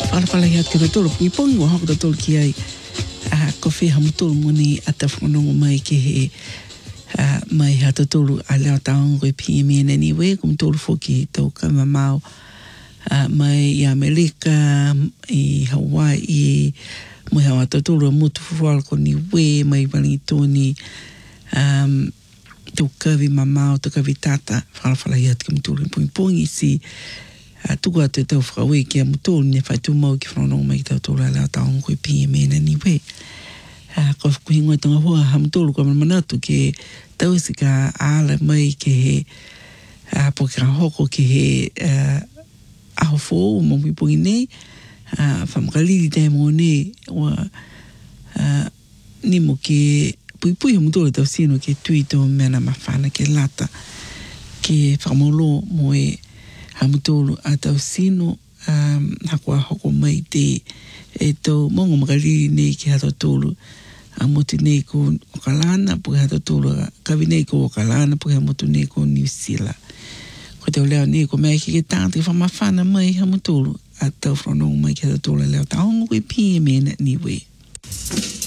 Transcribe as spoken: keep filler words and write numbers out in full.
Whalawhala hi atu ka tolu pungi pongi wa hoko ta tolu ki ai uh, ko whi hamutolu moni a ta whanongo mai ke he uh, mai ha ta tolu a leo taongo i P M N anyway kum tolu foki tau ka mamau uh, mai i Amerika i Hawaii mai hawa ta tolu a mutu fuwala ko ni we mai wani toni um, tau kawi mamau tau kawi tata whalawhala hi atu ka tolu pungi pongi si Uh, tuku atu e tau whakawe ki a mutolu ne whai tu mau ki whanongo mai ki tau tolu ala o taongo koe P M N anyway. Uh, ko kuhingoa tanga hoa ha mutolu kwa manatu ke tau isi ka ala mai ke he uh, po ka hoko ke he uh, aho fōu mo mipungi nei uh, whamakaliri te mo nei wa uh, ni mo ke pui pui ha mutolu tau sino ke tui tō mena mawhana ke lata ke whakamolo mo e hamutolu a tau sino um, hakua hoko mai te e tau mongo makariri nei ki hato tolu a motu nei ko Okalana po ki hato tolu kawi nei ko Okalana po ki hamotu nei ko New Zealand ko te o leo nei ko mea ki ke tāti whamawhana mai hamutolu a tau whanongo mai ki hato tolu leo taongo koe P M N anyway.